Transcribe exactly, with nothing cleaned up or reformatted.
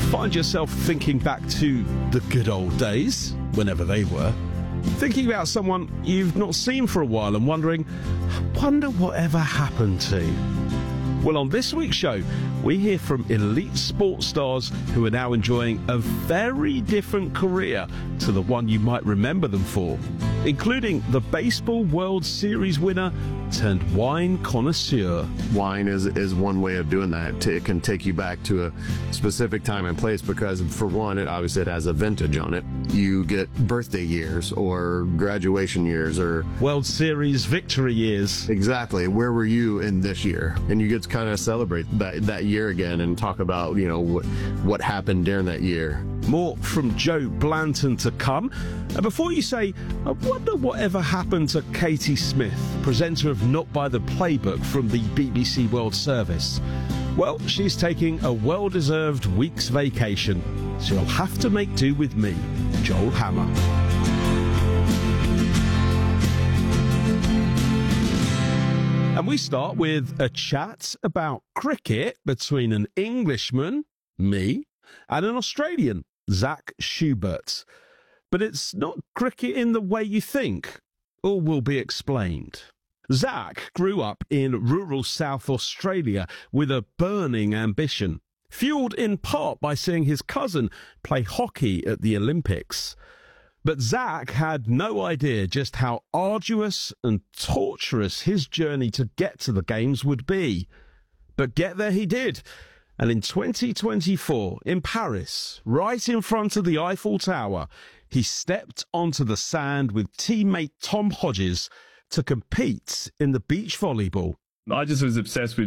Find yourself thinking back to the good old days, whenever they were, thinking about someone you've not seen for a while and wondering, I wonder whatever happened to. Well, on this week's show, we hear from elite sports stars who are now enjoying a very different career to the one you might remember them for, including the Baseball World Series winner turned wine connoisseur. Wine is is one way of doing that. It can take you back to a specific time and place because, for one, it obviously it has a vintage on it. You get birthday years or graduation years or World Series victory years. Exactly. Where were you in this year? And you get to kind of celebrate that that year again and talk about, you know, what what happened during that year. More from Joe Blanton to come. And before you say, I wonder whatever happened to Katie Smith, presenter of Not by the Playbook from the B B C World Service. Well, she's taking a well-deserved week's vacation, so you'll have to make do with me, Joel Hammer. And we start with a chat about cricket between an Englishman, me, and an Australian, Zach Schubert. But it's not cricket in the way you think. All will be explained. Zach grew up in rural South Australia with a burning ambition, fueled in part by seeing his cousin play hockey at the Olympics. But Zach had no idea just how arduous and torturous his journey to get to the games would be. But get there he did. And in twenty twenty-four, in Paris, right in front of the Eiffel Tower, he stepped onto the sand with teammate Tom Hodges to compete in the beach volleyball. I just was obsessed with